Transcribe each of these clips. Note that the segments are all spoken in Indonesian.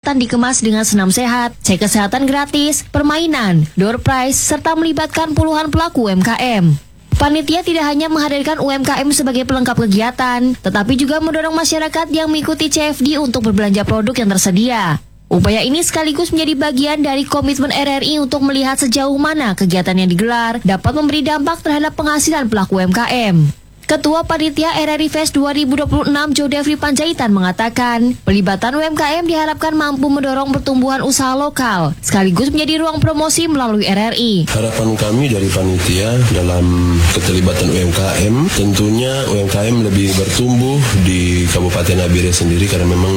kegiatan dikemas dengan senam sehat, cek kesehatan gratis, permainan, door prize, serta melibatkan puluhan pelaku UMKM. Panitia tidak hanya menghadirkan UMKM sebagai pelengkap kegiatan, tetapi juga mendorong masyarakat yang mengikuti CFD untuk berbelanja produk yang tersedia. Upaya ini sekaligus menjadi bagian dari komitmen RRI untuk melihat sejauh mana kegiatan yang digelar dapat memberi dampak terhadap penghasilan pelaku UMKM. Ketua Panitia RRI Fest 2026 Jodefri Panjaitan mengatakan, pelibatan UMKM diharapkan mampu mendorong pertumbuhan usaha lokal, sekaligus menjadi ruang promosi melalui RRI. Harapan kami dari panitia dalam keterlibatan UMKM, tentunya UMKM lebih bertumbuh di Kabupaten Nabire sendiri karena memang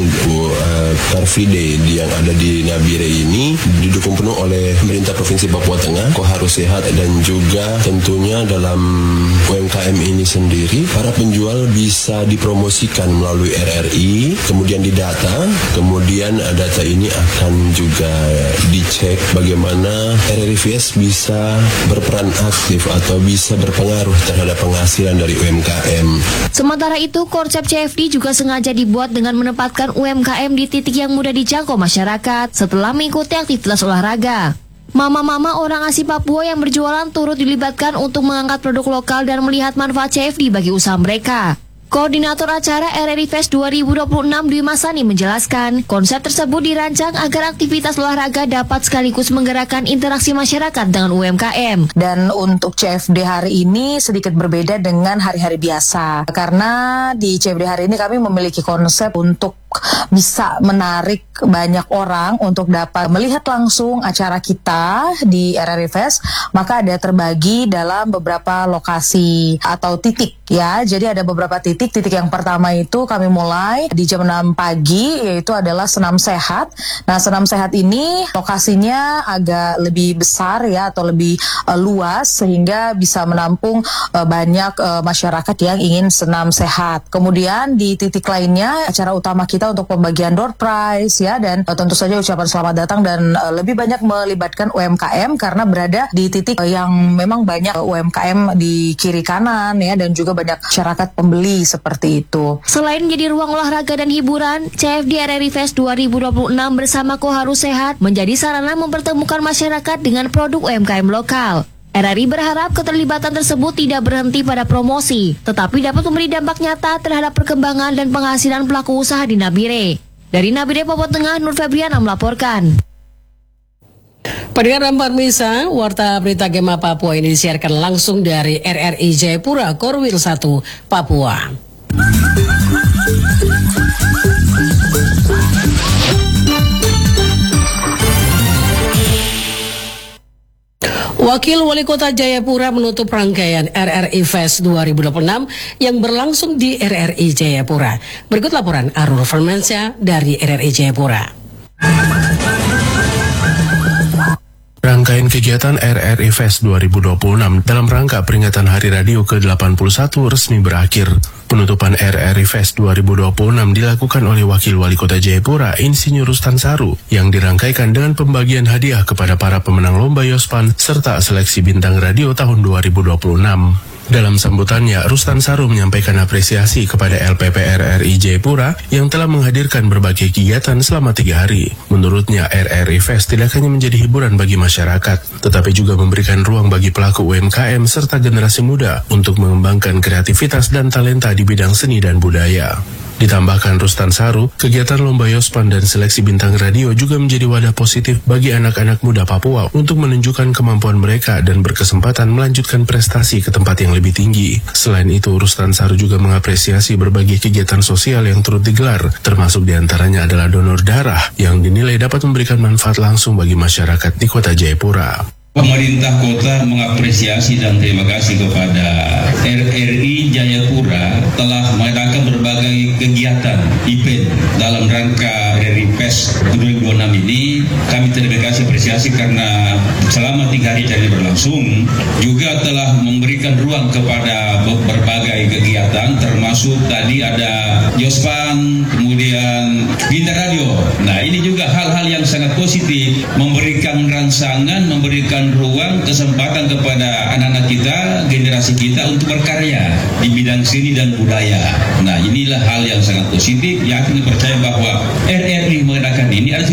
Car Free Day yang ada di Nabire ini didukung penuh oleh pemerintah Provinsi Papua Tengah, Harus Sehat, dan juga tentunya dalam UMKM ini sendiri para penjual bisa dipromosikan melalui RRI, kemudian didata, kemudian data ini akan juga dicek bagaimana RRI Fest bisa berperan aktif atau bisa berpengaruh terhadap penghasilan dari UMKM. Sementara itu, konsep CFD juga sengaja dibuat dengan menempatkan UMKM di titik yang mudah dijangkau masyarakat setelah mengikuti aktivitas olahraga. Mama-mama orang asli Papua yang berjualan turut dilibatkan untuk mengangkat produk lokal dan melihat manfaat CFD bagi usaha mereka. Koordinator acara RRI Fest 2026 Dwi Masani menjelaskan, konsep tersebut dirancang agar aktivitas olahraga dapat sekaligus menggerakkan interaksi masyarakat dengan UMKM. Dan untuk CFD hari ini sedikit berbeda dengan hari-hari biasa, karena di CFD hari ini kami memiliki konsep untuk bisa menarik banyak orang untuk dapat melihat langsung acara kita di RRI Fest. Maka ada terbagi dalam beberapa lokasi atau titik ya. Jadi ada beberapa titik. Titik yang pertama itu kami mulai di jam 6 pagi, yaitu adalah senam sehat. Nah, senam sehat ini lokasinya agak lebih besar ya, atau lebih luas, sehingga bisa menampung banyak masyarakat yang ingin senam sehat. Kemudian di titik lainnya, acara utama kita untuk pembagian door prize ya, dan tentu saja ucapan selamat datang, dan lebih banyak melibatkan UMKM karena berada di titik yang memang banyak UMKM di kiri kanan ya, dan juga banyak masyarakat pembeli seperti itu. Selain menjadi ruang olahraga dan hiburan, CFD RRI Fest 2026 bersama Harus Sehat menjadi sarana mempertemukan masyarakat dengan produk UMKM lokal. RRI berharap keterlibatan tersebut tidak berhenti pada promosi, tetapi dapat memberi dampak nyata terhadap perkembangan dan penghasilan pelaku usaha di Nabire. Dari Nabire, Papua Tengah, Nur Febriana melaporkan. Pendengar dan pemirsa, Warta Berita Gema Papua ini disiarkan langsung dari RRI Jayapura, Korwil 1, Papua. Wakil Wali Kota Jayapura menutup rangkaian RRI Fest 2026 yang berlangsung di RRI Jayapura. Berikut laporan Arul Firmansyah dari RRI Jayapura. Rangkaian kegiatan RRI Fest 2026 dalam rangka peringatan Hari Radio ke-81 resmi berakhir. Penutupan RRI Fest 2026 dilakukan oleh Wakil Wali Kota Jayapura, Insinyur Rustan Saru, yang dirangkaikan dengan pembagian hadiah kepada para pemenang Lomba Yospan serta seleksi bintang radio tahun 2026. Dalam sambutannya, Rustan Saru menyampaikan apresiasi kepada LPP RRI Jayapura yang telah menghadirkan berbagai kegiatan selama 3 hari. Menurutnya, RRI Fest tidak hanya menjadi hiburan bagi masyarakat, tetapi juga memberikan ruang bagi pelaku UMKM serta generasi muda untuk mengembangkan kreativitas dan talenta di bidang seni dan budaya. Ditambahkan Rustan Saru, kegiatan Lomba Yospan dan seleksi bintang radio juga menjadi wadah positif bagi anak-anak muda Papua untuk menunjukkan kemampuan mereka dan berkesempatan melanjutkan prestasi ke tempat yang lebih tinggi. Selain itu, Rustan Saru juga mengapresiasi berbagai kegiatan sosial yang turut digelar, termasuk diantaranya adalah donor darah yang dinilai dapat memberikan manfaat langsung bagi masyarakat di Kota Jayapura. Pemerintah kota mengapresiasi dan terima kasih kepada RRI Jayapura telah mengadakan berbagai kegiatan event dalam rangka RRI Fest 2026 ini. Kami terima kasih apresiasi karena selama 3 hari jadi berlangsung juga telah memberikan ruang kepada berbagai kegiatan, termasuk tadi ada Yospan, kemudian bintang radio. Nah, ini juga hal-hal yang sangat positif, memberikan rangsangan, memberikan ruang, kesempatan kepada anak-anak kita, generasi kita untuk berkarya di bidang seni dan budaya. Nah, inilah hal yang sangat positif. Yakin percaya bahwa RRI mengadakan ini